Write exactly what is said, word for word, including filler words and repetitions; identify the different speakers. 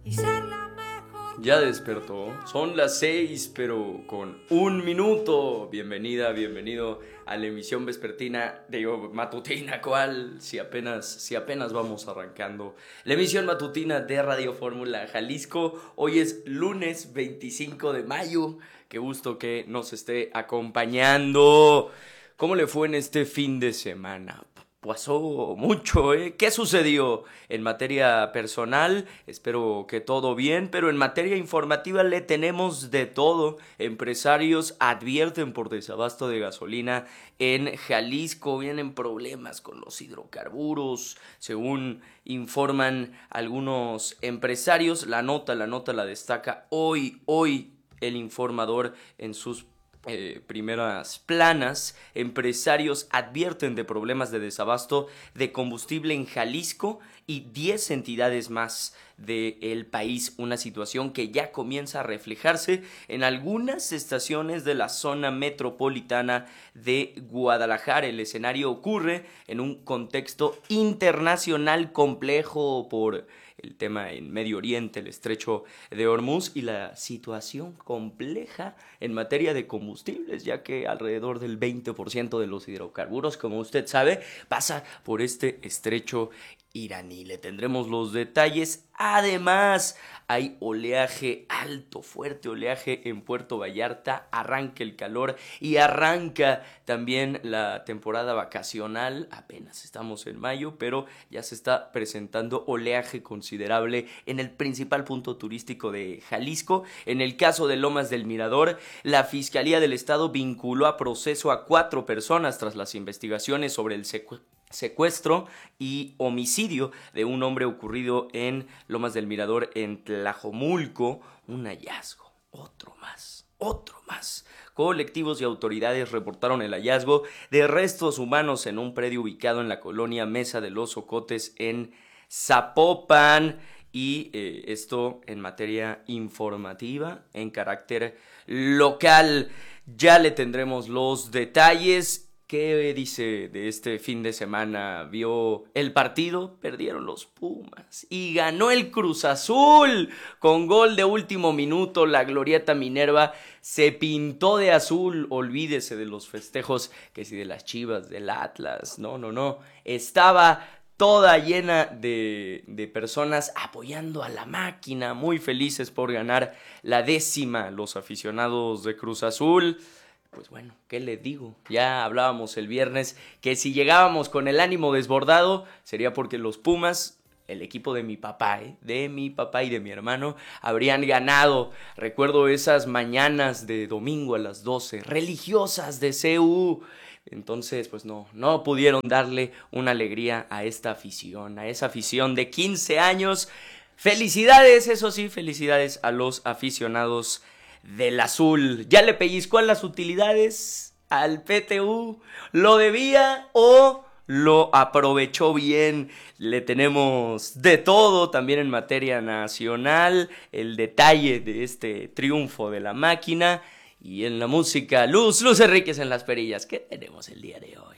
Speaker 1: y ser la mejor.
Speaker 2: Ya despertó, son las seis, pero con un minuto. Bienvenida, bienvenido a la emisión vespertina, digo, matutina, ¿cuál? Si apenas, si apenas vamos arrancando. La emisión matutina de Radio Fórmula Jalisco. Hoy es lunes veinticinco de mayo. Qué gusto que nos esté acompañando. ¿Cómo le fue en este fin de semana? Pasó mucho, ¿eh? ¿Qué sucedió en materia personal? Espero que todo bien, pero en materia informativa le tenemos de todo. Empresarios advierten por desabasto de gasolina en Jalisco. Vienen problemas con los hidrocarburos, según informan algunos empresarios. La nota, la nota la destaca hoy, hoy el Informador en sus Eh, primeras planas. Empresarios advierten de problemas de desabasto de combustible en Jalisco y diez entidades más del país, una situación que ya comienza a reflejarse en algunas estaciones de la zona metropolitana de Guadalajara. El escenario ocurre en un contexto internacional complejo por el tema en Medio Oriente, el estrecho de Hormuz y la situación compleja en materia de combustibles, ya que alrededor del veinte por ciento de los hidrocarburos, como usted sabe, pasa por este estrecho iraní. Le tendremos los detalles. Además, hay oleaje alto, fuerte oleaje en Puerto Vallarta. Arranca el calor y arranca también la temporada vacacional. Apenas estamos en mayo, pero ya se está presentando oleaje considerable en el principal punto turístico de Jalisco. En el caso de Lomas del Mirador, la Fiscalía del Estado vinculó a proceso a cuatro personas tras las investigaciones sobre el secuestro secuestro y homicidio de un hombre ocurrido en Lomas del Mirador en Tlajomulco. Un hallazgo, otro más, otro más. Colectivos y autoridades reportaron el hallazgo de restos humanos en un predio ubicado en la colonia Mesa de los Ocotes en Zapopan. Y eh, esto en materia informativa, en carácter local. Ya le tendremos los detalles. ¿Qué dice de este fin de semana? ¿Vio el partido? Perdieron los Pumas y ganó el Cruz Azul con gol de último minuto. La Glorieta Minerva se pintó de azul. Olvídese de los festejos, que si de las Chivas, del Atlas. No, no, no. Estaba toda llena de, de personas apoyando a la máquina, muy felices por ganar la décima. Los aficionados de Cruz Azul, pues bueno, ¿qué le digo? Ya hablábamos el viernes que si llegábamos con el ánimo desbordado sería porque los Pumas, el equipo de mi papá, ¿eh? de mi papá y de mi hermano, habrían ganado. Recuerdo esas mañanas de domingo a las doce, religiosas de C U. Entonces, pues no, no pudieron darle una alegría a esta afición, a esa afición de quince años. Felicidades, eso sí, felicidades a los aficionados del azul. ¿Ya le pellizcó a las utilidades al P T U? ¿Lo debía o lo aprovechó bien? Le tenemos de todo también en materia nacional, el detalle de este triunfo de la máquina. Y en la música, Luz, Luz Enríquez en las perillas. ¿Qué tenemos el día de hoy?